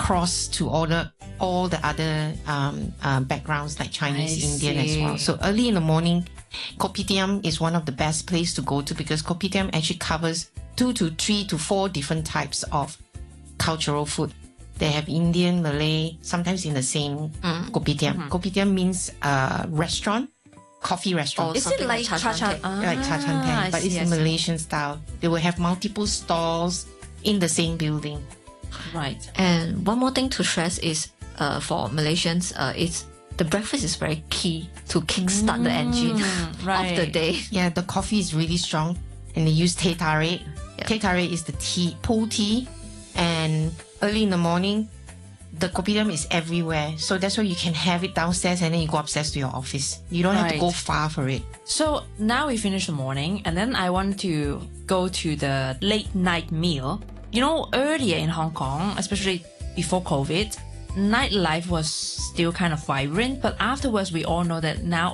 cross to all the other backgrounds like Chinese, Indian as well. So early in the morning, Kopitiam is one of the best places to go to because Kopitiam actually covers 2 to 3 to 4 different types of cultural food. They have Indian, Malay, sometimes in the same Kopitiam. Kopitiam means restaurant, coffee restaurant. Is it like Cha Chan? Like Cha Chan Teng, but it's in Malaysian style. They will have multiple stalls in the same building. Right. And one more thing to stress is for Malaysians, it's the breakfast is very key to kickstart the engine of the day. Yeah, the coffee is really strong and they use teh tarik. Teh tarik is the tea, pull tea, and early in the morning, the kopitiam is everywhere. So that's why you can have it downstairs and then you go upstairs to your office. You don't have to go far for it. So now we finish the morning and then I want to go to the late night meal. You know, earlier in Hong Kong, especially before COVID, nightlife was still kind of vibrant. But afterwards, we all know that now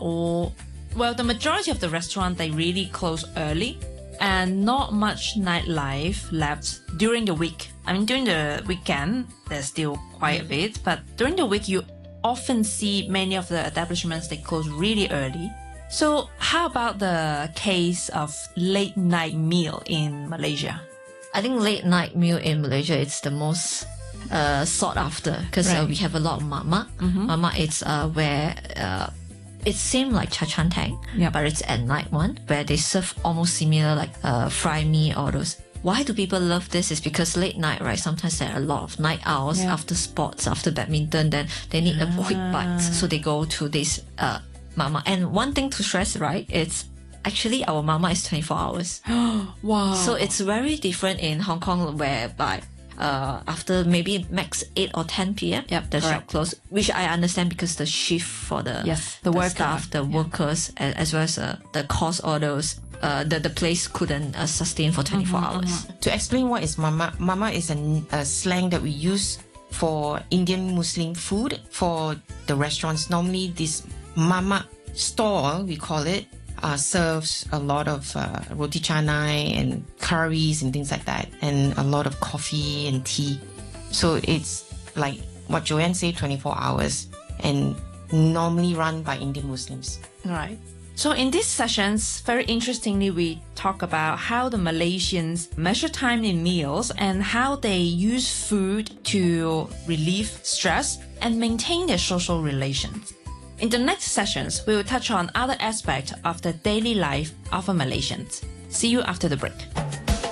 the majority of the restaurants, they really close early. And not much nightlife left during the week. I mean, during the weekend, there's still quite a bit. But during the week, you often see many of the establishments, they close really early. So how about the case of late night meal in Malaysia? I think late night meal in Malaysia is the most sought after because we have a lot of mamak. Mamak is where it seems like Cha Chan Teng, but it's at night one where they serve almost similar like fry mee or those. Why do people love this is because late night, right? Sometimes there are a lot of night owls after sports, after badminton, then they need a quick bite. So they go to this mama. And one thing to stress, right? It's actually our mama is 24 hours. Wow. So it's very different in Hong Kong whereby after maybe max 8 or 10 p.m. The shop close, which I understand because the shift for the staff, the workers, as well as the cost orders, the place couldn't sustain for 24 hours. To explain what is mama, mama is a slang that we use for Indian Muslim food for the restaurants. Normally this mama stall, we call it, serves a lot of roti canai and curries and things like that, and a lot of coffee and tea. So it's like what Joanne said, 24 hours, and normally run by Indian Muslims. Right. So in these sessions, very interestingly, we talk about how the Malaysians measure time in meals and how they use food to relieve stress and maintain their social relations. In the next sessions, we will touch on other aspects of the daily life of Malaysians. See you after the break.